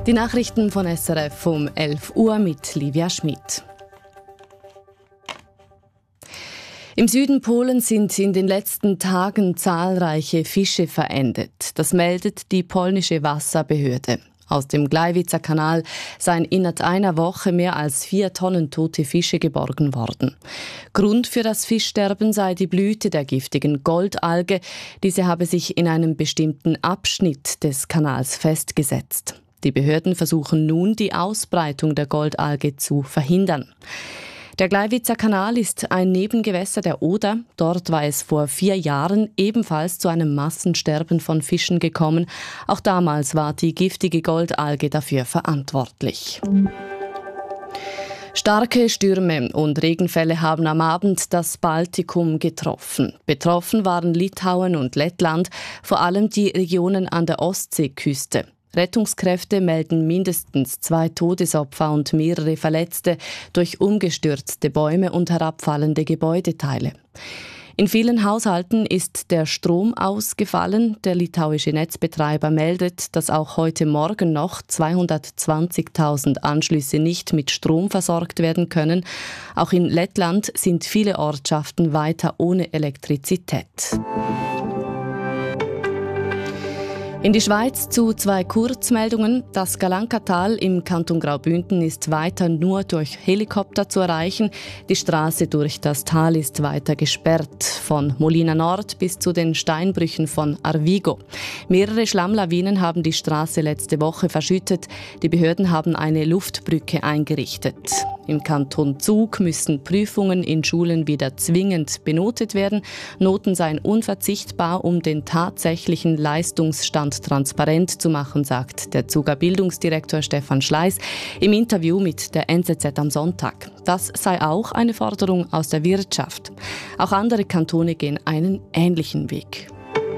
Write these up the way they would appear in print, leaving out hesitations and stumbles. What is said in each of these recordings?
Die Nachrichten von SRF um 11 Uhr mit Livia Schmid. Im Süden Polens sind in den letzten Tagen zahlreiche Fische verendet. Das meldet die polnische Wasserbehörde. Aus dem Gleiwitzer Kanal seien innerhalb einer Woche mehr als 4 Tonnen tote Fische geborgen worden. Grund für das Fischsterben sei die Blüte der giftigen Goldalge. Diese habe sich in einem bestimmten Abschnitt des Kanals festgesetzt. Die Behörden versuchen nun, die Ausbreitung der Goldalge zu verhindern. Der Gleiwitzer Kanal ist ein Nebengewässer der Oder. Dort war es vor 4 Jahren ebenfalls zu einem Massensterben von Fischen gekommen. Auch damals war die giftige Goldalge dafür verantwortlich. Starke Stürme und Regenfälle haben am Abend das Baltikum getroffen. Betroffen waren Litauen und Lettland, vor allem die Regionen an der Ostseeküste. Rettungskräfte melden mindestens 2 Todesopfer und mehrere Verletzte durch umgestürzte Bäume und herabfallende Gebäudeteile. In vielen Haushalten ist der Strom ausgefallen. Der litauische Netzbetreiber meldet, dass auch heute Morgen noch 220.000 Anschlüsse nicht mit Strom versorgt werden können. Auch in Lettland sind viele Ortschaften weiter ohne Elektrizität. In die Schweiz zu 2 Kurzmeldungen. Das Galankatal im Kanton Graubünden ist weiter nur durch Helikopter zu erreichen. Die Straße durch das Tal ist weiter gesperrt, von Molina Nord bis zu den Steinbrüchen von Arvigo. Mehrere Schlammlawinen haben die Straße letzte Woche verschüttet. Die Behörden haben eine Luftbrücke eingerichtet. Im Kanton Zug müssen Prüfungen in Schulen wieder zwingend benotet werden. Noten seien unverzichtbar, um den tatsächlichen Leistungsstand transparent zu machen, sagt der Zuger Bildungsdirektor Stefan Schleiss im Interview mit der NZZ am Sonntag. Das sei auch eine Forderung aus der Wirtschaft. Auch andere Kantone gehen einen ähnlichen Weg.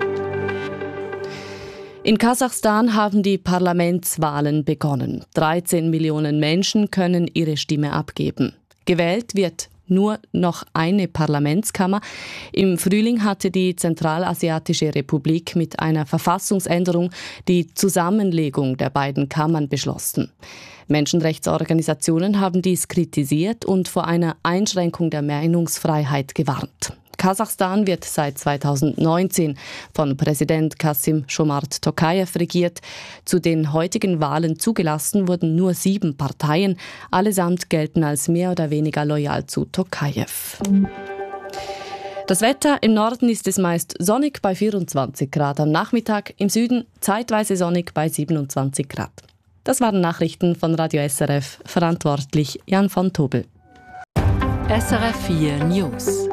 In Kasachstan haben die Parlamentswahlen begonnen. 13 Millionen Menschen können ihre Stimme abgeben. Gewählt wird nur noch eine Parlamentskammer. Im Frühling hatte die Zentralasiatische Republik mit einer Verfassungsänderung die Zusammenlegung der beiden Kammern beschlossen. Menschenrechtsorganisationen haben dies kritisiert und vor einer Einschränkung der Meinungsfreiheit gewarnt. Kasachstan wird seit 2019 von Präsident Kassym-Jomart Tokayev regiert. Zu den heutigen Wahlen zugelassen wurden nur 7 Parteien. Allesamt gelten als mehr oder weniger loyal zu Tokayev. Das Wetter: im Norden ist es meist sonnig bei 24 Grad am Nachmittag, im Süden zeitweise sonnig bei 27 Grad. Das waren Nachrichten von Radio SRF, verantwortlich Jan von Tobel. SRF 4 News.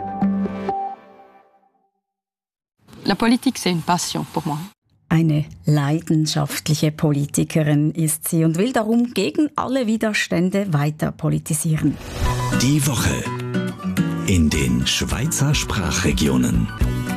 La politique, c'est une passion pour moi. Eine leidenschaftliche Politikerin ist sie und will darum gegen alle Widerstände weiter politisieren. Die Woche in den Schweizer Sprachregionen.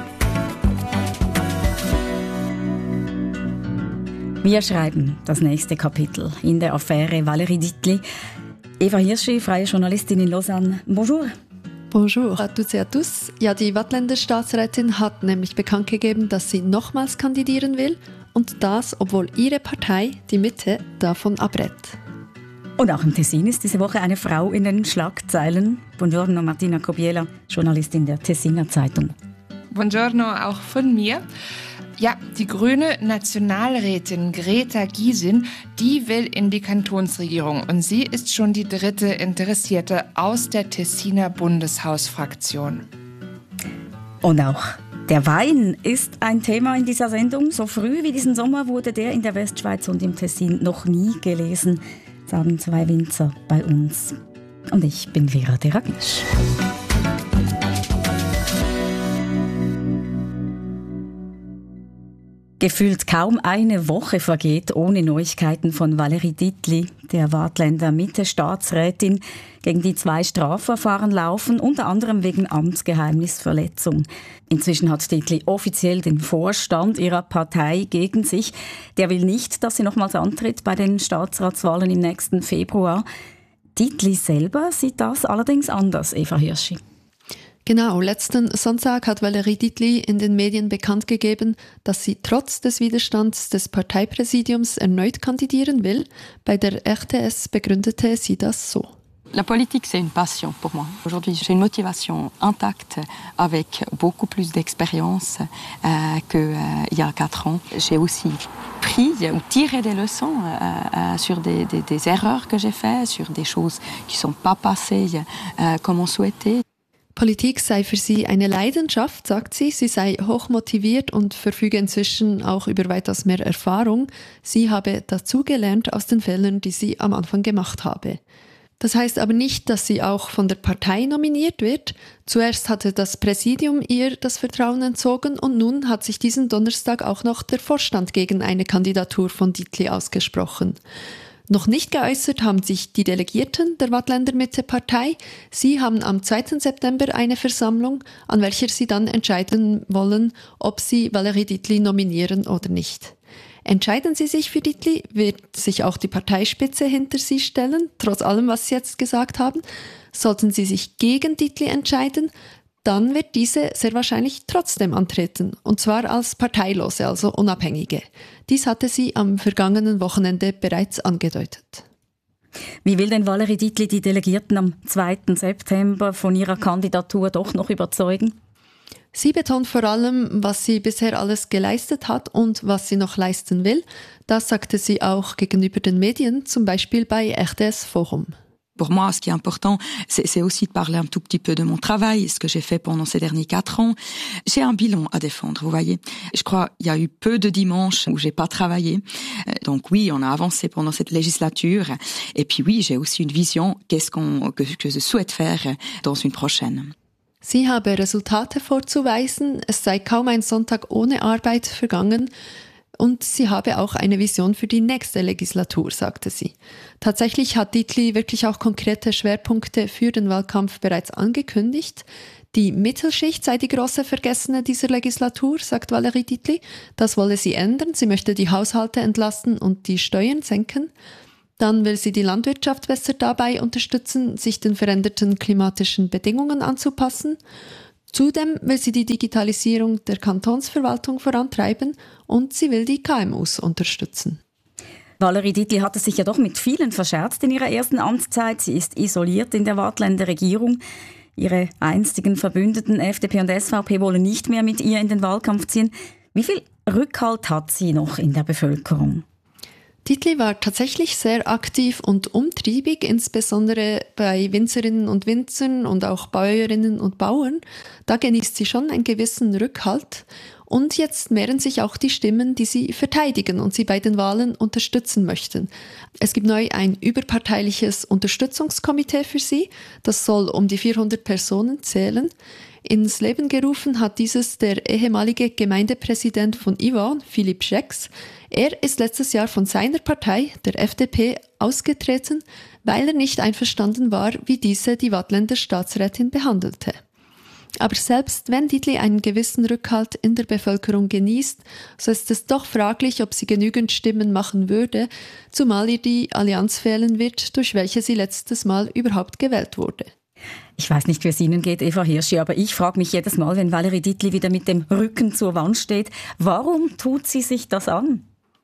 Wir schreiben das nächste Kapitel in der Affäre Valérie Dittli. Eva Hirschi, freie Journalistin in Lausanne. Bonjour. Bonjour à toutes et à tous. Ja, die Waadtländer Staatsrätin hat nämlich bekannt gegeben, dass sie nochmals kandidieren will. Und das, obwohl ihre Partei, die Mitte, davon abrät. Und auch im Tessin ist diese Woche eine Frau in den Schlagzeilen. Buongiorno, Martina Kobiela, Journalistin der Tessiner Zeitung. Buongiorno auch von mir. Ja, die grüne Nationalrätin Greta Gysin, die will in die Kantonsregierung. Und sie ist schon die 3. Interessierte aus der Tessiner Bundeshausfraktion. Und auch der Wein ist ein Thema in dieser Sendung. So früh wie diesen Sommer wurde der in der Westschweiz und im Tessin noch nie gelesen, sagen 2 Winzer bei uns. Und ich bin Vera Deragisch. Gefühlt kaum eine Woche vergeht ohne Neuigkeiten von Valérie Dittli, der Waadtländer Mitte-Staatsrätin, gegen die 2 Strafverfahren laufen, unter anderem wegen Amtsgeheimnisverletzung. Inzwischen hat Dittli offiziell den Vorstand ihrer Partei gegen sich. Der will nicht, dass sie nochmals antritt bei den Staatsratswahlen im nächsten Februar. Dittli selber sieht das allerdings anders, Eva Hirschi. Genau, letzten Sonntag hat Valérie Dietli in den Medien bekannt gegeben, dass sie trotz des Widerstands des Parteipräsidiums erneut kandidieren will. Bei der RTS begründete sie das so. La politique, c'est une passion pour moi. Aujourd'hui, j'ai une motivation intacte avec beaucoup plus d'expérience qu'il y a 4 ans. J'ai aussi pris ou tiré des leçons sur des erreurs que j'ai faites, sur des choses qui ne sont pas passées comme on souhaitait. Politik sei für sie eine Leidenschaft, sagt sie. Sie sei hochmotiviert und verfüge inzwischen auch über weitaus mehr Erfahrung. Sie habe dazugelernt aus den Fehlern, die sie am Anfang gemacht habe. Das heißt aber nicht, dass sie auch von der Partei nominiert wird. Zuerst hatte das Präsidium ihr das Vertrauen entzogen und nun hat sich diesen Donnerstag auch noch der Vorstand gegen eine Kandidatur von Dietli ausgesprochen. Noch nicht geäußert haben sich die Delegierten der Waadtländer Mitte-Partei. Sie haben am 2. September eine Versammlung, an welcher sie dann entscheiden wollen, ob sie Valérie Dietli nominieren oder nicht. Entscheiden sie sich für Dietli, wird sich auch die Parteispitze hinter sie stellen, trotz allem, was sie jetzt gesagt haben. Sollten sie sich gegen Dietli entscheiden, dann wird diese sehr wahrscheinlich trotzdem antreten, und zwar als Parteilose, also Unabhängige. Dies hatte sie am vergangenen Wochenende bereits angedeutet. Wie will denn Valérie Dietli die Delegierten am 2. September von ihrer Kandidatur doch noch überzeugen? Sie betont vor allem, was sie bisher alles geleistet hat und was sie noch leisten will. Das sagte sie auch gegenüber den Medien, zum Beispiel bei RTS Forum. Pour moi, ce qui est important, c'est aussi de parler un tout petit peu de mon travail, ce que j'ai fait pendant ces derniers 4 ans. J'ai un bilan à défendre, vous voyez. Je crois qu'il y a eu peu de dimanches où j'ai pas travaillé. Donc oui, on a avancé pendant cette législature. Et puis oui, j'ai aussi une vision, que je souhaite faire dans une prochaine. Sie habe Resultate vorzuweisen, es sei kaum ein Sonntag ohne Arbeit vergangen und sie habe auch eine Vision für die nächste Legislatur, sagte sie. Tatsächlich hat Dietli wirklich auch konkrete Schwerpunkte für den Wahlkampf bereits angekündigt. Die Mittelschicht sei die große Vergessene dieser Legislatur, sagt Valérie Dietli. Das wolle sie ändern. Sie möchte die Haushalte entlasten und die Steuern senken. Dann will sie die Landwirtschaft besser dabei unterstützen, sich den veränderten klimatischen Bedingungen anzupassen. Zudem will sie die Digitalisierung der Kantonsverwaltung vorantreiben und sie will die KMUs unterstützen. Valérie Dietli hatte sich ja doch mit vielen verscherzt in ihrer ersten Amtszeit. Sie ist isoliert in der Waadtländer Regierung. Ihre einstigen Verbündeten FDP und SVP wollen nicht mehr mit ihr in den Wahlkampf ziehen. Wie viel Rückhalt hat sie noch in der Bevölkerung? Dietli war tatsächlich sehr aktiv und umtriebig, insbesondere bei Winzerinnen und Winzern und auch Bäuerinnen und Bauern. Da genießt sie schon einen gewissen Rückhalt. Und jetzt mehren sich auch die Stimmen, die sie verteidigen und sie bei den Wahlen unterstützen möchten. Es gibt neu ein überparteiliches Unterstützungskomitee für sie. Das soll um die 400 Personen zählen. Ins Leben gerufen hat dieses der ehemalige Gemeindepräsident von Yvonne, Philippe Schex. Er ist letztes Jahr von seiner Partei, der FDP, ausgetreten, weil er nicht einverstanden war, wie diese die Waadtländer Staatsrätin behandelte. Aber selbst wenn Dietli einen gewissen Rückhalt in der Bevölkerung genießt, so ist es doch fraglich, ob sie genügend Stimmen machen würde, zumal ihr die Allianz fehlen wird, durch welche sie letztes Mal überhaupt gewählt wurde. Ich weiß nicht, wie es Ihnen geht, Eva Hirschi, aber ich frage mich jedes Mal, wenn Valérie Dietli wieder mit dem Rücken zur Wand steht, warum tut sie sich das an?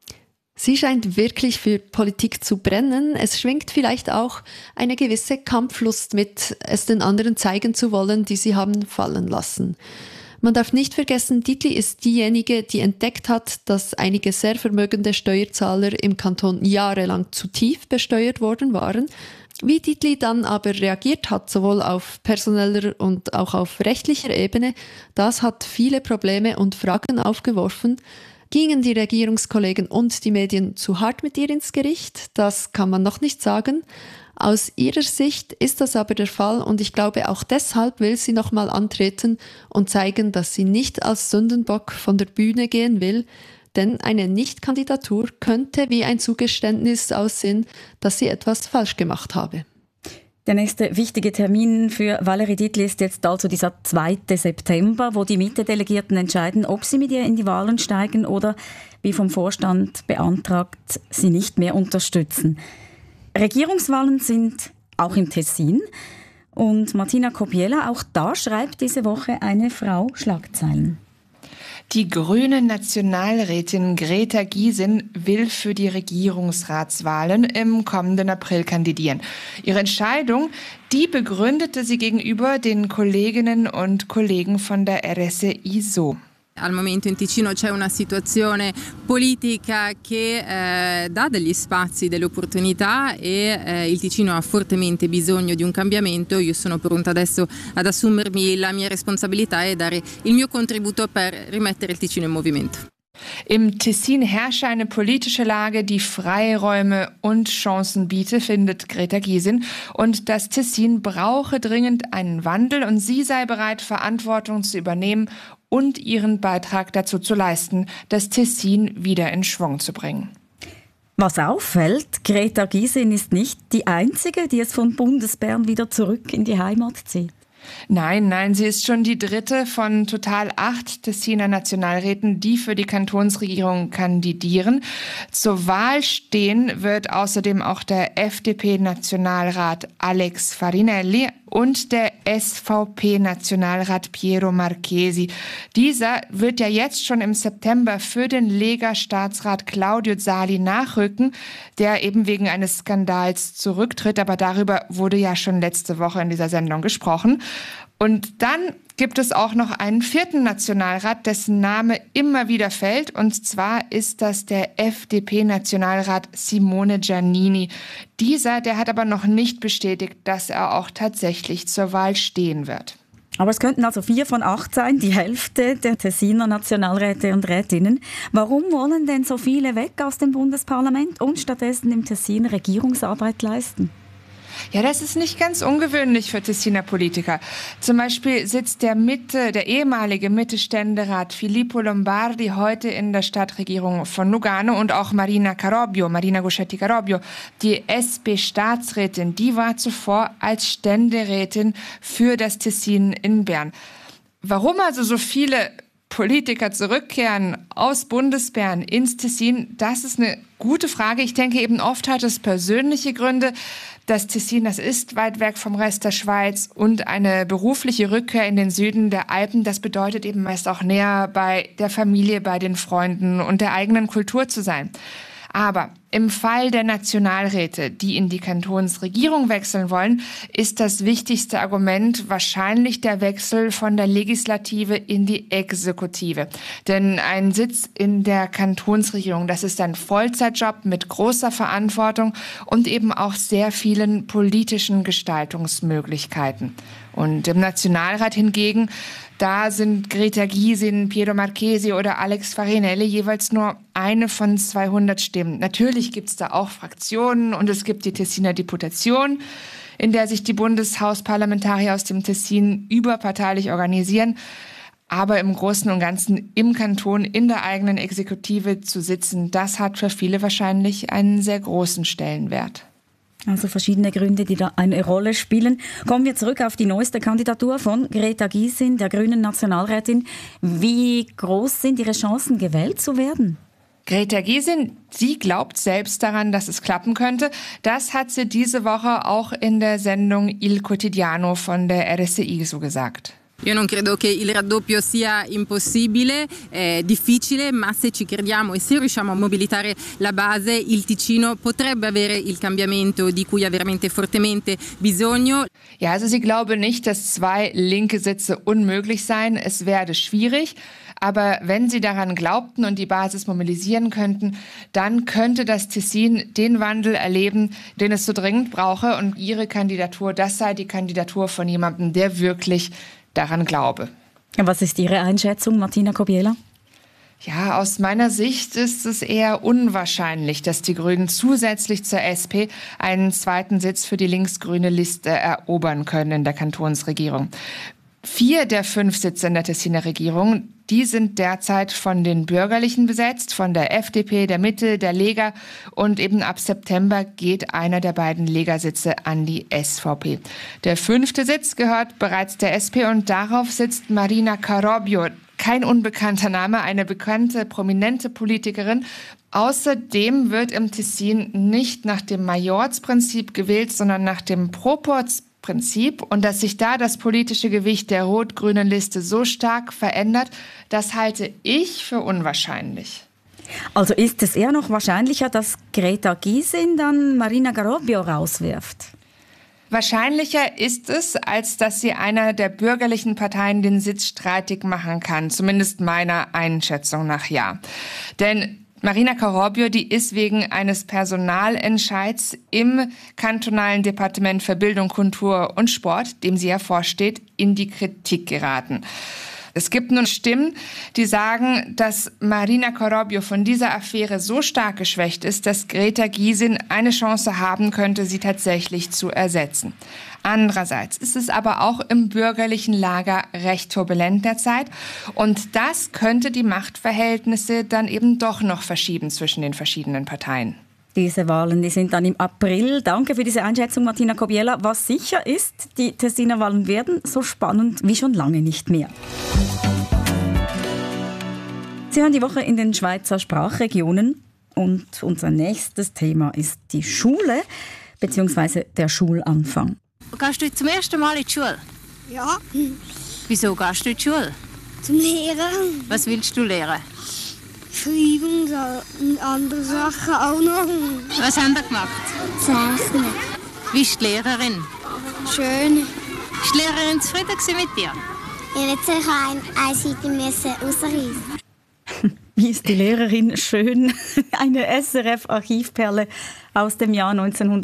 Sie scheint wirklich für Politik zu brennen. Es schwingt vielleicht auch eine gewisse Kampflust mit, es den anderen zeigen zu wollen, die sie haben fallen lassen. Man darf nicht vergessen, Dietli ist diejenige, die entdeckt hat, dass einige sehr vermögende Steuerzahler im Kanton jahrelang zu tief besteuert worden waren. Wie Dietli dann aber reagiert hat, sowohl auf personeller und auch auf rechtlicher Ebene, das hat viele Probleme und Fragen aufgeworfen. Gingen die Regierungskollegen und die Medien zu hart mit ihr ins Gericht? Das kann man noch nicht sagen. Aus ihrer Sicht ist das aber der Fall und ich glaube, auch deshalb will sie nochmal antreten und zeigen, dass sie nicht als Sündenbock von der Bühne gehen will, denn eine Nicht-Kandidatur könnte wie ein Zugeständnis aussehen, dass sie etwas falsch gemacht habe. Der nächste wichtige Termin für Valérie Dietli ist jetzt also dieser 2. September, wo die Mitte-Delegierten entscheiden, ob sie mit ihr in die Wahlen steigen oder, wie vom Vorstand beantragt, sie nicht mehr unterstützen. Regierungswahlen sind auch im Tessin. Und Martina Kobiela, auch da schreibt diese Woche eine Frau Schlagzeilen. Die grüne Nationalrätin Greta Gysin will für die Regierungsratswahlen im kommenden April kandidieren. Ihre Entscheidung, die begründete sie gegenüber den Kolleginnen und Kollegen von der RSI so. Al momento in Ticino c'è una situazione politica che dà degli spazi, delle opportunità e il Ticino ha fortemente bisogno di un cambiamento. Io sono pronta adesso ad assumermi la mia responsabilità e dare il mio contributo per rimettere il Ticino in movimento. Im Tessin herrsche eine politische Lage, die Freiräume und Chancen biete, findet Greta Gysin. Und das Tessin brauche dringend einen Wandel und sie sei bereit, Verantwortung zu übernehmen und ihren Beitrag dazu zu leisten, das Tessin wieder in Schwung zu bringen. Was auffällt, Greta Gysin ist nicht die Einzige, die es von Bundesbern wieder zurück in die Heimat zieht. Nein, sie ist schon die dritte von total 8 Tessiner Nationalräten, die für die Kantonsregierung kandidieren. Zur Wahl stehen wird außerdem auch der FDP-Nationalrat Alex Farinelli und der SVP-Nationalrat Piero Marchesi. Dieser wird ja jetzt schon im September für den Lega-Staatsrat Claudio Zali nachrücken, der eben wegen eines Skandals zurücktritt. Aber darüber wurde ja schon letzte Woche in dieser Sendung gesprochen. Und dann gibt es auch noch einen 4. Nationalrat, dessen Name immer wieder fällt. Und zwar ist das der FDP-Nationalrat Simone Giannini. Der hat aber noch nicht bestätigt, dass er auch tatsächlich zur Wahl stehen wird. Aber es könnten also 4 von 8 sein, die Hälfte der Tessiner Nationalräte und Rätinnen. Warum wollen denn so viele weg aus dem Bundesparlament und stattdessen im Tessin Regierungsarbeit leisten? Ja, das ist nicht ganz ungewöhnlich für Tessiner Politiker. Zum Beispiel sitzt der ehemalige Mitte-Ständerat Filippo Lombardi heute in der Stadtregierung von Lugano und auch Marina Guschetti Carobbio, die SP-Staatsrätin, die war zuvor als Ständerätin für das Tessin in Bern. Warum also so viele Politiker zurückkehren aus Bundesbern ins Tessin, das ist eine gute Frage. Ich denke eben oft hat es persönliche Gründe. Das Tessin, das ist weit weg vom Rest der Schweiz und eine berufliche Rückkehr in den Süden der Alpen, das bedeutet eben meist auch näher bei der Familie, bei den Freunden und der eigenen Kultur zu sein. Aber im Fall der Nationalräte, die in die Kantonsregierung wechseln wollen, ist das wichtigste Argument wahrscheinlich der Wechsel von der Legislative in die Exekutive. Denn ein Sitz in der Kantonsregierung, das ist ein Vollzeitjob mit großer Verantwortung und eben auch sehr vielen politischen Gestaltungsmöglichkeiten. Und im Nationalrat hingegen, da sind Greta Gysin, Piero Marchesi oder Alex Farinelli jeweils nur eine von 200 Stimmen. Natürlich gibt es da auch Fraktionen und es gibt die Tessiner Deputation, in der sich die Bundeshausparlamentarier aus dem Tessin überparteilich organisieren. Aber im Großen und Ganzen im Kanton, in der eigenen Exekutive zu sitzen, das hat für viele wahrscheinlich einen sehr großen Stellenwert. Also verschiedene Gründe, die da eine Rolle spielen. Kommen wir zurück auf die neueste Kandidatur von Greta Gysin, der grünen Nationalrätin. Wie groß sind ihre Chancen, gewählt zu werden? Greta Gysin, sie glaubt selbst daran, dass es klappen könnte. Das hat sie diese Woche auch in der Sendung Il Quotidiano von der RSI so gesagt. Io non credo che il raddoppio sia impossibile, è difficile, ma se ci crediamo e se riusciamo a mobilitare la base, il Ticino potrebbe avere il cambiamento di cui ha veramente fortemente bisogno. Ja, also sie glaube nicht, dass 2 linke Sitze unmöglich seien. Es werde schwierig. Aber wenn sie daran glaubten und die Basis mobilisieren könnten, dann könnte das Tessin den Wandel erleben, den es so dringend brauche. Und ihre Kandidatur, das sei die Kandidatur von jemandem, der wirklich daran glaube. Was ist Ihre Einschätzung, Martina Kobiela? Ja, aus meiner Sicht ist es eher unwahrscheinlich, dass die Grünen zusätzlich zur SP einen 2. Sitz für die linksgrüne Liste erobern können in der Kantonsregierung. 4 der 5 Sitze in der Tessiner Regierung, die sind derzeit von den Bürgerlichen besetzt, von der FDP, der Mitte, der Lega und eben ab September geht einer der beiden Lega-Sitze an die SVP. Der 5. Sitz gehört bereits der SP und darauf sitzt Marina Carobbio. Kein unbekannter Name, eine bekannte, prominente Politikerin. Außerdem wird im Tessin nicht nach dem Majorzprinzip gewählt, sondern nach dem Proporzprinzip. Prinzip und dass sich da das politische Gewicht der rot-grünen Liste so stark verändert, das halte ich für unwahrscheinlich. Also ist es eher noch wahrscheinlicher, dass Greta Gysin dann Marina Carobio rauswirft? Wahrscheinlicher ist es, als dass sie einer der bürgerlichen Parteien den Sitz streitig machen kann. Zumindest meiner Einschätzung nach ja. Denn Marina Carobio, die ist wegen eines Personalentscheids im kantonalen Departement für Bildung, Kultur und Sport, dem sie ja vorsteht, in die Kritik geraten. Es gibt nun Stimmen, die sagen, dass Marina Carobio von dieser Affäre so stark geschwächt ist, dass Greta Gysin eine Chance haben könnte, sie tatsächlich zu ersetzen. Andererseits ist es aber auch im bürgerlichen Lager recht turbulent derzeit und das könnte die Machtverhältnisse dann eben doch noch verschieben zwischen den verschiedenen Parteien. Diese Wahlen, die sind dann im April. Danke für diese Einschätzung, Martina Kobiela. Was sicher ist, die Tessiner Wahlen werden so spannend wie schon lange nicht mehr. Sie hören die Woche in den Schweizer Sprachregionen und unser nächstes Thema ist die Schule bzw. der Schulanfang. Gehst du zum ersten Mal in die Schule? Ja. Wieso gehst du in die Schule? Zum Lehren. Was willst du lehren? Schreiben und andere Sachen auch noch. Was haben wir gemacht? Zeichnen. Wie ist die Lehrerin? Schön. Ist die Lehrerin zufrieden mit dir? Ich hätte sicher eine Seite rausreißen. Wie ist die Lehrerin schön? Eine SRF-Archivperle aus dem Jahr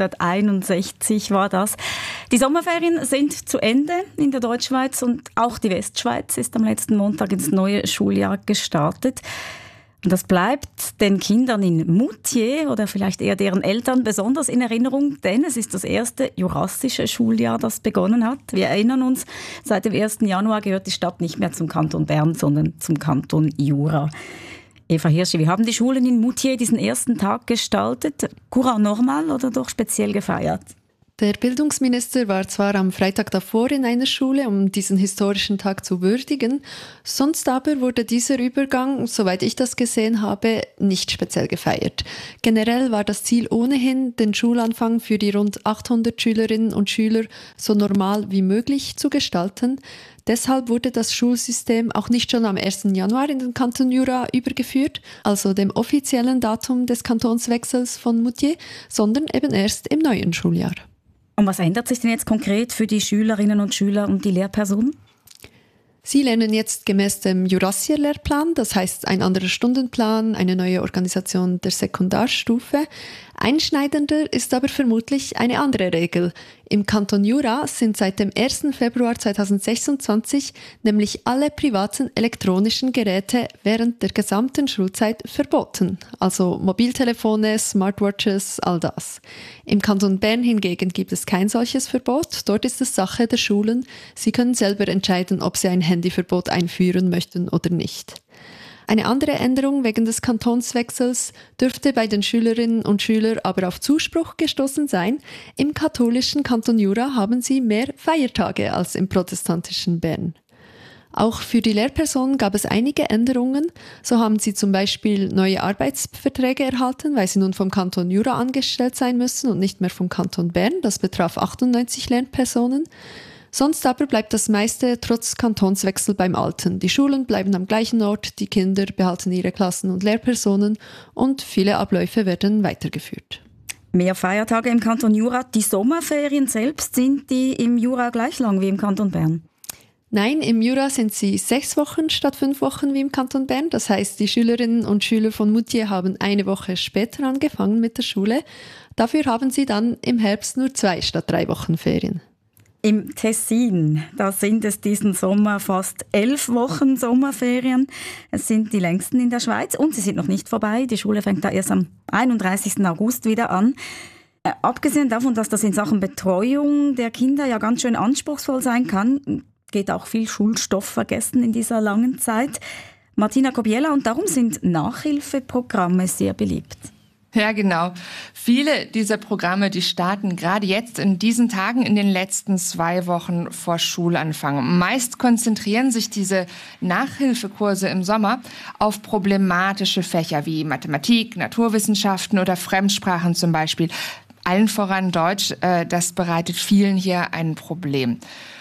1961 war das. Die Sommerferien sind zu Ende in der Deutschschweiz und auch die Westschweiz ist am letzten Montag ins neue Schuljahr gestartet. Und das bleibt den Kindern in Moutier oder vielleicht eher deren Eltern besonders in Erinnerung, denn es ist das erste jurassische Schuljahr, das begonnen hat. Wir erinnern uns, seit dem 1. Januar gehört die Stadt nicht mehr zum Kanton Bern, sondern zum Kanton Jura. Eva Hirschi, wie haben die Schulen in Moutier diesen ersten Tag gestaltet? Courant normal oder doch speziell gefeiert? Der Bildungsminister war zwar am Freitag davor in einer Schule, um diesen historischen Tag zu würdigen, sonst aber wurde dieser Übergang, soweit ich das gesehen habe, nicht speziell gefeiert. Generell war das Ziel ohnehin, den Schulanfang für die rund 800 Schülerinnen und Schüler so normal wie möglich zu gestalten. Deshalb wurde das Schulsystem auch nicht schon am 1. Januar in den Kanton Jura übergeführt, also dem offiziellen Datum des Kantonswechsels von Moutier, sondern eben erst im neuen Schuljahr. Und was ändert sich denn jetzt konkret für die Schülerinnen und Schüler und die Lehrpersonen? Sie lernen jetzt gemäß dem Jurassier-Lehrplan, das heißt ein anderer Stundenplan, eine neue Organisation der Sekundarstufe. Einschneidender ist aber vermutlich eine andere Regel. Im Kanton Jura sind seit dem 1. Februar 2026 nämlich alle privaten elektronischen Geräte während der gesamten Schulzeit verboten. Also Mobiltelefone, Smartwatches, all das. Im Kanton Bern hingegen gibt es kein solches Verbot. Dort ist es Sache der Schulen. Sie können selber entscheiden, ob sie ein Handyverbot einführen möchten oder nicht. Eine andere Änderung wegen des Kantonswechsels dürfte bei den Schülerinnen und Schülern aber auf Zuspruch gestoßen sein. Im katholischen Kanton Jura haben sie mehr Feiertage als im protestantischen Bern. Auch für die Lehrpersonen gab es einige Änderungen. So haben sie zum Beispiel neue Arbeitsverträge erhalten, weil sie nun vom Kanton Jura angestellt sein müssen und nicht mehr vom Kanton Bern. Das betraf 98 Lehrpersonen. Sonst aber bleibt das meiste trotz Kantonswechsel beim Alten. Die Schulen bleiben am gleichen Ort, die Kinder behalten ihre Klassen und Lehrpersonen und viele Abläufe werden weitergeführt. Mehr Feiertage im Kanton Jura. Die Sommerferien selbst, sind die im Jura gleich lang wie im Kanton Bern? Nein, im Jura sind sie 6 Wochen statt 5 Wochen wie im Kanton Bern. Das heißt, die Schülerinnen und Schüler von Moutier haben eine Woche später angefangen mit der Schule. Dafür haben sie dann im Herbst nur 2 statt 3 Wochen Ferien. Im Tessin, da sind es diesen Sommer fast 11 Wochen Sommerferien. Es sind die längsten in der Schweiz und sie sind noch nicht vorbei. Die Schule fängt da erst am 31. August wieder an. Abgesehen davon, dass das in Sachen Betreuung der Kinder ja ganz schön anspruchsvoll sein kann, geht auch viel Schulstoff vergessen in dieser langen Zeit. Martina Kobiela, und darum sind Nachhilfeprogramme sehr beliebt. Ja, genau. Viele dieser Programme, die starten gerade jetzt in diesen Tagen in den letzten 2 Wochen vor Schulanfang. Meist konzentrieren sich diese Nachhilfekurse im Sommer auf problematische Fächer wie Mathematik, Naturwissenschaften oder Fremdsprachen zum Beispiel. allen voran Deutsch, das bereitet vielen hier ein Problem.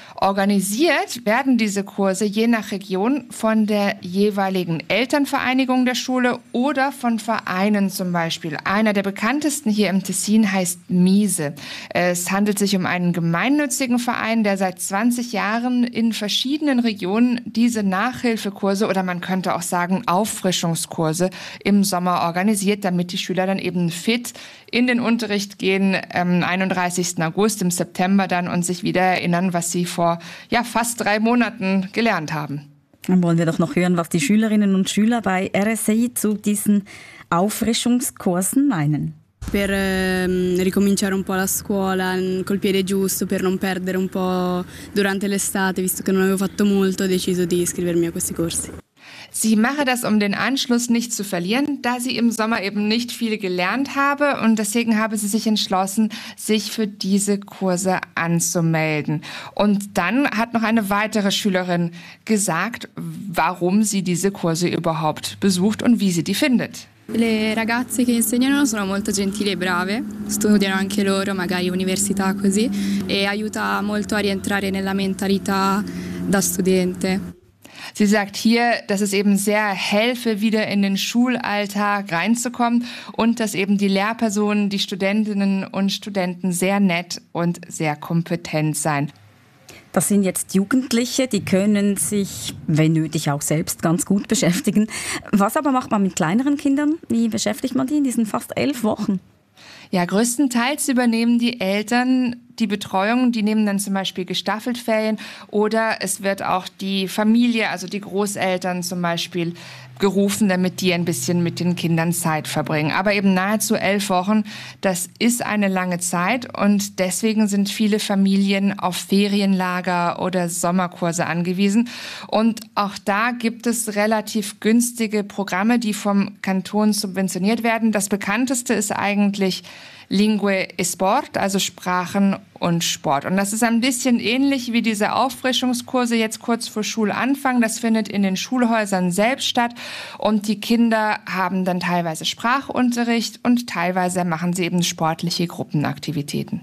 Organisiert werden diese Kurse je nach Region von der jeweiligen Elternvereinigung der Schule oder von Vereinen zum Beispiel. Einer der bekanntesten hier im Tessin heißt Miese. Es handelt sich um einen gemeinnützigen Verein, der seit 20 Jahren in verschiedenen Regionen diese Nachhilfekurse oder man könnte auch sagen Auffrischungskurse im Sommer organisiert, damit die Schüler dann eben fit in den Unterricht gehen am 31. August, im September dann und sich wieder erinnern, was sie vor fast 3 Monaten gelernt haben. Dann wollen wir doch noch hören, was die Schülerinnen und Schüler bei RSI zu diesen Auffrischungskursen meinen. Per ricominciare un po' la scuola col piede giusto, per non perdere un po' durante l'estate, visto che non avevo fatto molto, ho deciso di iscrivermi a questi corsi. Sie mache das, um den Anschluss nicht zu verlieren, da sie im Sommer eben nicht viel gelernt habe und deswegen habe sie sich entschlossen, sich für diese Kurse anzumelden. Und dann hat noch eine weitere Schülerin gesagt, warum sie diese Kurse überhaupt besucht und wie sie die findet. Le ragazze che insegnano sono molto gentili e brave, studiano anche loro, magari università così, e aiuta molto a rientrare nella mentalità da studente. Sie sagt hier, dass es eben sehr helfe, wieder in den Schulalltag reinzukommen und dass eben die Lehrpersonen, die Studentinnen und Studenten sehr nett und sehr kompetent seien. Das sind jetzt Jugendliche, die können sich, wenn nötig, auch selbst ganz gut beschäftigen. Was aber macht man mit kleineren Kindern? Wie beschäftigt man die in diesen fast 11 Wochen? Ja, größtenteils übernehmen die Eltern die Betreuung. Die nehmen dann zum Beispiel gestaffelt Ferien oder es wird auch die Familie, also die Großeltern zum Beispiel, gerufen, damit die ein bisschen mit den Kindern Zeit verbringen. Aber eben nahezu 11 Wochen, das ist eine lange Zeit und deswegen sind viele Familien auf Ferienlager oder Sommerkurse angewiesen. Und auch da gibt es relativ günstige Programme, die vom Kanton subventioniert werden. Das bekannteste ist eigentlich Lingue e Sport, also Sprachen und Sport. Und das ist ein bisschen ähnlich wie diese Auffrischungskurse jetzt kurz vor Schulanfang. Das findet in den Schulhäusern selbst statt. Und die Kinder haben dann teilweise Sprachunterricht und teilweise machen sie eben sportliche Gruppenaktivitäten.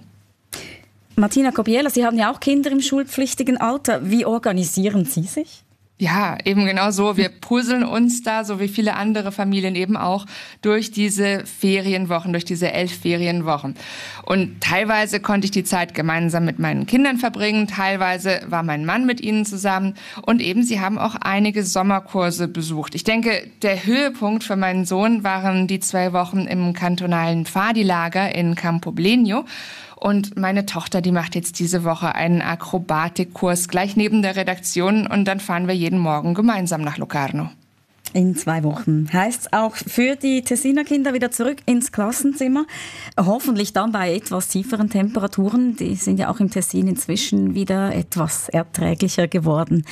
Martina Kobiela, Sie haben ja auch Kinder im schulpflichtigen Alter. Wie organisieren Sie sich? Ja, eben genau so. Wir puzzeln uns da, so wie viele andere Familien eben auch, durch diese Ferienwochen, durch diese 11 Ferienwochen. Und teilweise konnte ich die Zeit gemeinsam mit meinen Kindern verbringen, teilweise war mein Mann mit ihnen zusammen und eben sie haben auch einige Sommerkurse besucht. Ich denke, der Höhepunkt für meinen Sohn waren die 2 Wochen im kantonalen Fadi-Lager in Campoblenio. Und meine Tochter, die macht jetzt diese Woche einen Akrobatikkurs gleich neben der Redaktion und dann fahren wir jeden Morgen gemeinsam nach Locarno. In 2 Wochen heißt es auch für die Tessiner Kinder wieder zurück ins Klassenzimmer. Hoffentlich dann bei etwas tieferen Temperaturen. Die sind ja auch im Tessin inzwischen wieder etwas erträglicher geworden.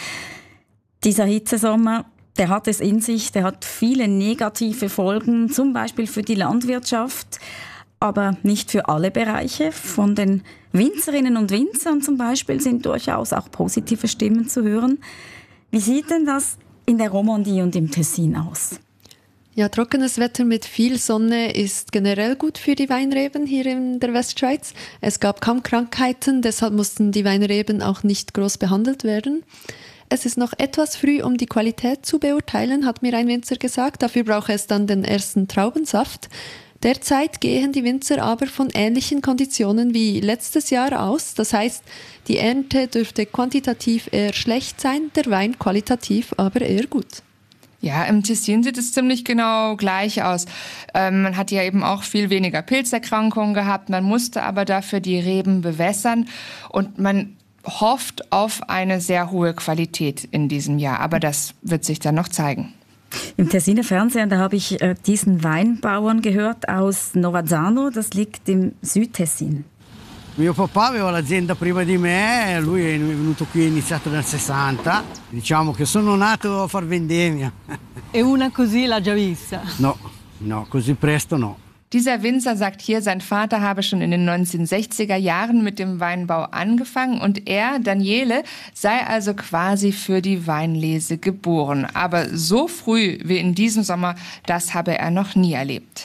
Dieser Hitzesommer, der hat es in sich, der hat viele negative Folgen, zum Beispiel für die Landwirtschaft. Aber nicht für alle Bereiche. Von den Winzerinnen und Winzern zum Beispiel sind durchaus auch positive Stimmen zu hören. Wie sieht denn das in der Romandie und im Tessin aus? Ja, trockenes Wetter mit viel Sonne ist generell gut für die Weinreben hier in der Westschweiz. Es gab kaum Krankheiten, deshalb mussten die Weinreben auch nicht groß behandelt werden. Es ist noch etwas früh, um die Qualität zu beurteilen, hat mir ein Winzer gesagt. Dafür braucht es dann den ersten Traubensaft. Derzeit gehen die Winzer aber von ähnlichen Konditionen wie letztes Jahr aus. Das heißt, die Ernte dürfte quantitativ eher schlecht sein, der Wein qualitativ aber eher gut. Ja, im Tessin sieht es ziemlich genau gleich aus. Man hat ja eben auch viel weniger Pilzerkrankungen gehabt, man musste aber dafür die Reben bewässern und man hofft auf eine sehr hohe Qualität in diesem Jahr, aber das wird sich dann noch zeigen. Im Tessiner Fernsehen, da habe ich diesen Weinbauern gehört aus Novazzano, das liegt im Südtessin. Mio papà aveva l'azienda prima di me, lui è venuto qui, è iniziato nel 60. Diciamo che sono nato a far vendemmia. E una così l'ha già vista? No, così presto no. Dieser Winzer sagt hier, sein Vater habe schon in den 1960er Jahren mit dem Weinbau angefangen und er, Daniele, sei also quasi für die Weinlese geboren. Aber so früh wie in diesem Sommer, das habe er noch nie erlebt.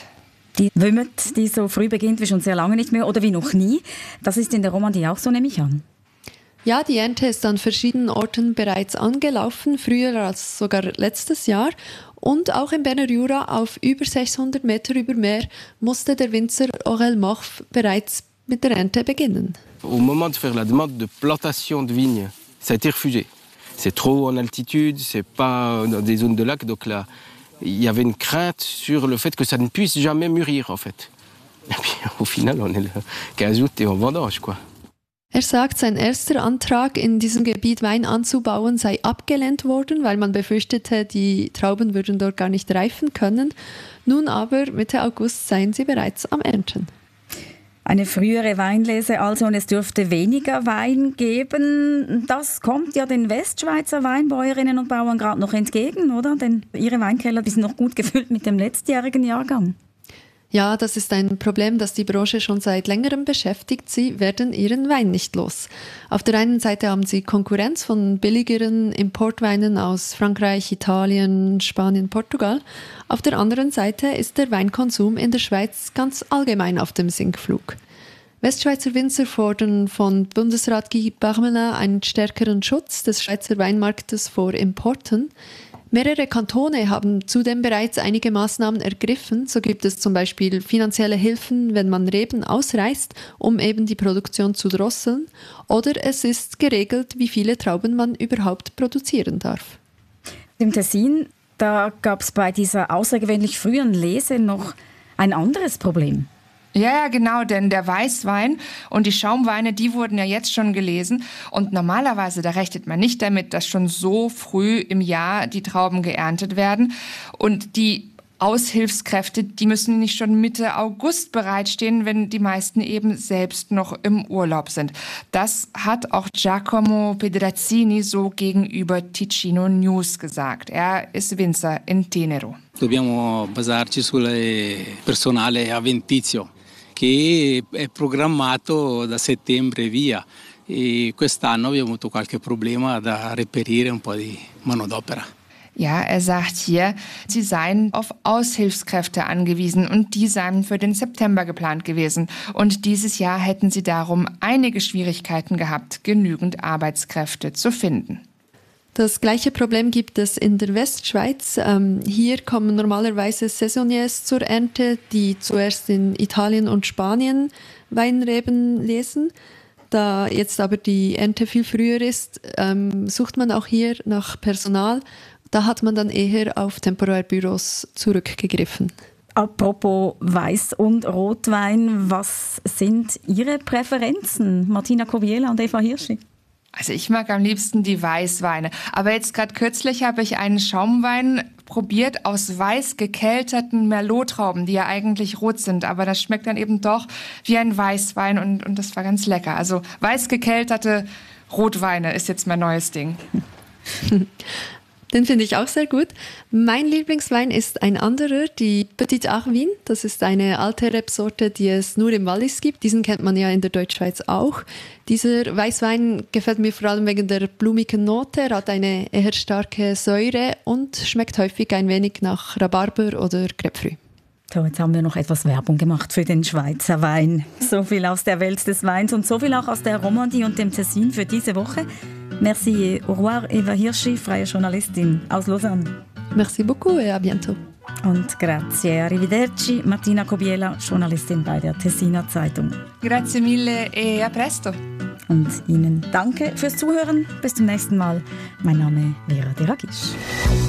Die Wümmet, die so früh beginnt wie schon sehr lange nicht mehr oder wie noch nie, das ist in der Romandie auch so, nehme ich an. Ja, die Ernte ist an verschiedenen Orten bereits angelaufen, früher als sogar letztes Jahr. Und auch im Berner Jura auf über 600 Meter über Meer musste der Winzer Aurel Morf bereits mit der Ernte beginnen. Au moment de faire la demande de plantation de vignes, ça a été refusé. C'est trop en altitude, c'est pas dans des zones de lac, donc là, il y avait une crainte sur le fait que ça ne puisse jamais mûrir en fait. Et puis au final, on est le 15 août et on vendange quoi. Er sagt, sein erster Antrag, in diesem Gebiet Wein anzubauen, sei abgelehnt worden, weil man befürchtete, die Trauben würden dort gar nicht reifen können. Nun aber, Mitte August, seien sie bereits am Ernten. Eine frühere Weinlese also und es dürfte weniger Wein geben. Das kommt ja den Westschweizer Weinbäuerinnen und Bauern gerade noch entgegen, oder? Denn ihre Weinkeller, die sind noch gut gefüllt mit dem letztjährigen Jahrgang. Ja, das ist ein Problem, das die Branche schon seit längerem beschäftigt. Sie werden ihren Wein nicht los. Auf der einen Seite haben sie Konkurrenz von billigeren Importweinen aus Frankreich, Italien, Spanien, Portugal. Auf der anderen Seite ist der Weinkonsum in der Schweiz ganz allgemein auf dem Sinkflug. Westschweizer Winzer fordern von Bundesrat Guy Parmelin einen stärkeren Schutz des Schweizer Weinmarktes vor Importen. Mehrere Kantone haben zudem bereits einige Maßnahmen ergriffen. So gibt es zum Beispiel finanzielle Hilfen, wenn man Reben ausreißt, um eben die Produktion zu drosseln. Oder es ist geregelt, wie viele Trauben man überhaupt produzieren darf. Im Tessin, da gab es bei dieser außergewöhnlich frühen Lese noch ein anderes Problem. Ja, genau, denn der Weißwein und die Schaumweine, die wurden ja jetzt schon gelesen. Und normalerweise, da rechnet man nicht damit, dass schon so früh im Jahr die Trauben geerntet werden. Und die Aushilfskräfte, die müssen nicht schon Mitte August bereitstehen, wenn die meisten eben selbst noch im Urlaub sind. Das hat auch Giacomo Pedrazzini so gegenüber Ticino News gesagt. Er ist Winzer in Tenero. Dobbiamo basarci sul personale avventizio che è programmato da settembre via e quest'anno abbiamo avuto qualche problema da reperire un po' di manodopera. Ja, er sagt hier, sie seien auf Aushilfskräfte angewiesen und die seien für den September geplant gewesen. Und dieses Jahr hätten sie darum einige Schwierigkeiten gehabt, genügend Arbeitskräfte zu finden. Das gleiche Problem gibt es in der Westschweiz. Hier kommen normalerweise Saisonniers zur Ernte, die zuerst in Italien und Spanien Weinreben lesen. Da jetzt aber die Ernte viel früher ist, sucht man auch hier nach Personal. Da hat man dann eher auf Temporärbüros zurückgegriffen. Apropos Weiß- und Rotwein, was sind Ihre Präferenzen, Martina Kobiela und Eva Hirschi? Also ich mag am liebsten die Weißweine. Aber jetzt gerade kürzlich habe ich einen Schaumwein probiert aus weiß gekelterten Merlot-Trauben, die ja eigentlich rot sind. Aber das schmeckt dann eben doch wie ein Weißwein und das war ganz lecker. Also weiß gekelterte Rotweine ist jetzt mein neues Ding. Den finde ich auch sehr gut. Mein Lieblingswein ist ein anderer, die Petit Arvin. Das ist eine alte Rebsorte, die es nur im Wallis gibt. Diesen kennt man ja in der Deutschschweiz auch. Dieser Weißwein gefällt mir vor allem wegen der blumigen Note. Er hat eine eher starke Säure und schmeckt häufig ein wenig nach Rhabarber oder Grapefruit. So, jetzt haben wir noch etwas Werbung gemacht für den Schweizer Wein. So viel aus der Welt des Weins und so viel auch aus der Romandie und dem Tessin für diese Woche. Merci et au revoir, Eva Hirschi, freie Journalistin aus Lausanne. Merci beaucoup et à bientôt. Und grazie, arrivederci, Martina Kobiela, Journalistin bei der Tessiner Zeitung. Grazie mille e a presto. Und Ihnen danke fürs Zuhören. Bis zum nächsten Mal. Mein Name ist Vera Deragisch.